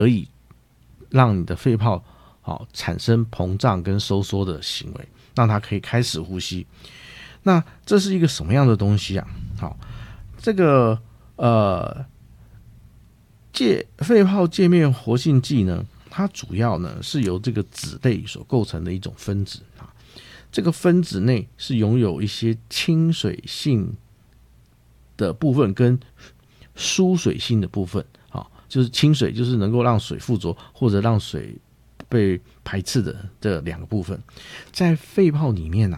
让你的肺泡产生膨胀跟收缩的行为，让它可以开始呼吸。那这是一个什么样的东西啊？好，这个肺泡界面活性剂呢，它主要呢是由这个酯类所构成的一种分子啊。这个分子内是拥有一些亲水性的部分跟疏水性的部分，就是亲水就是能够让水附着或者让水被排斥的这两个部分。在肺泡里面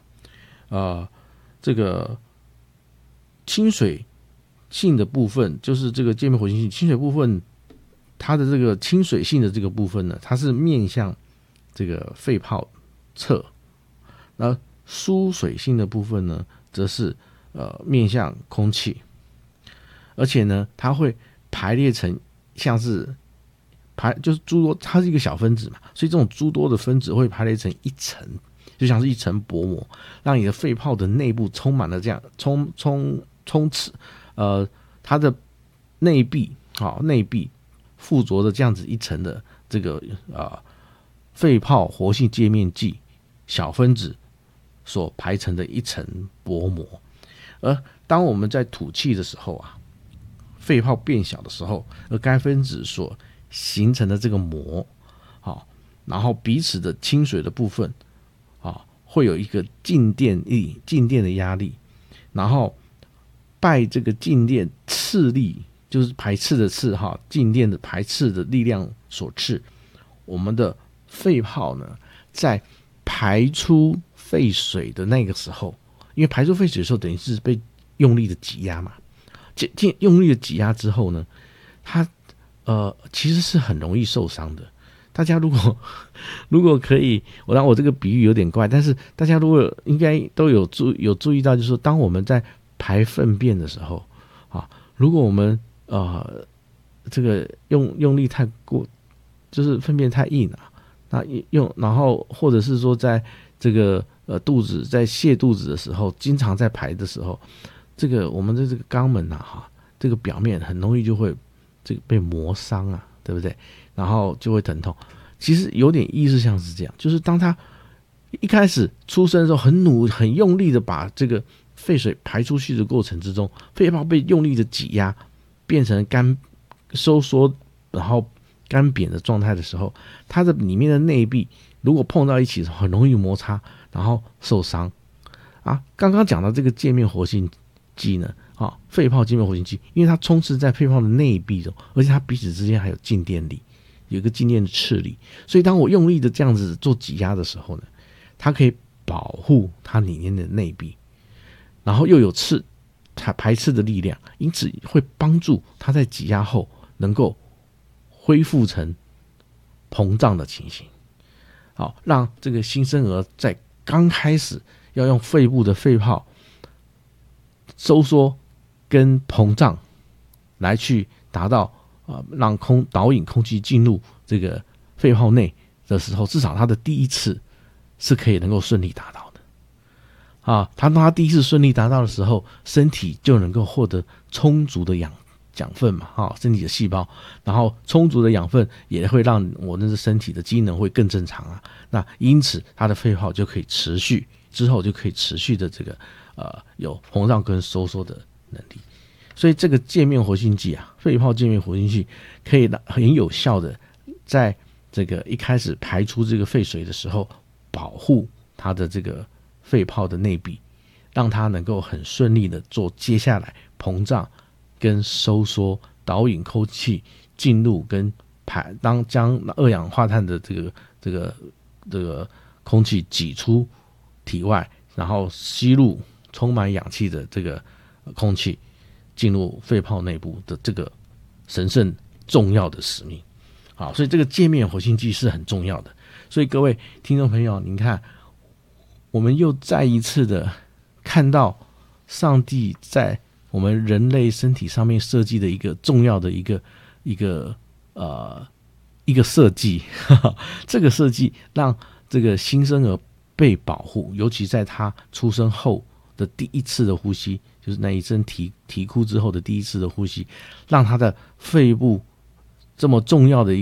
这个亲水性的部分，就是这个界面活性剂亲水部分，它的这个亲水性的这个部分呢，它是面向这个肺泡侧，那疏水性的部分呢，则是面向空气，而且呢，它会排列成像是就是诸多，它是一个小分子嘛，所以这种诸多的分子会排列成一层，就像是一层薄膜，让你的肺泡的内部充满了这样充斥，它的内壁附着的这样子一层的这个肺泡活性界面剂小分子所排成的一层薄膜。而当我们在吐气的时候肺泡变小的时候，而该分子所形成的这个膜，然后彼此的亲水的部分会有一个静电的压力，然后拜这个静电斥力，就是排斥的斥静电的排斥的力量所致，我们的肺泡呢，在排出废水的那个时候，因为排出废水的时候等于是被用力的挤压嘛，用力的挤压之后呢，它其实是很容易受伤的。大家如果可以，我这个比喻有点怪，但是大家如果应该都有注意到，就是说，当我们在排粪便的时候如果我们这个用力太过，就是粪便太硬然后或者是说在这个肚子在泻肚子的时候，经常在排的时候，这个我们的这个肛门这个表面很容易就会这个被磨伤对不对？然后就会疼痛。其实有点意思像是这样，就是当他一开始出生的时候很用力的把这个废水排出去的过程之中，肺泡被用力的挤压变成收缩然后干瘪的状态的时候，它的里面的内壁如果碰到一起很容易摩擦，然后受伤刚刚讲到这个界面活性剂呢肺泡界面活性剂，因为它充斥在肺泡的内壁中，而且它彼此之间还有静电力，有一个静电的斥力，所以当我用力的这样子做挤压的时候呢，它可以保护它里面的内壁，然后又有排斥的力量，因此会帮助它在挤压后能够恢复成膨胀的情形。让这个新生儿在刚开始要用肺部的肺泡收缩跟膨胀来去达到让导引空气进入这个肺泡内的时候，至少他的第一次是可以能够顺利达到的当他第一次顺利达到的时候，身体就能够获得充足的养分嘛身体的细胞，然后充足的养分也会让我的身体的机能会更正常那因此他的肺泡就可以持续之后就可以持续的这个有膨胀跟收缩的能力。所以这个界面活性剂肺泡界面活性剂可以很有效的在这个一开始排出这个废水的时候，保护它的这个肺泡的内壁，让它能够很顺利的做接下来膨胀跟收缩，导引空气进入跟将二氧化碳的这个空气挤出体外，然后吸入充满氧气的这个空气进入肺泡内部的这个神圣重要的使命。所以这个界面活性剂是很重要的。所以各位听众朋友，您看，我们又再一次的看到上帝在我们人类身体上面设计的一个重要的一个设计这个设计让这个新生儿被保护，尤其在他出生后的第一次的呼吸，就是那一声啼哭之后的第一次的呼吸，让他的肺部这么重要的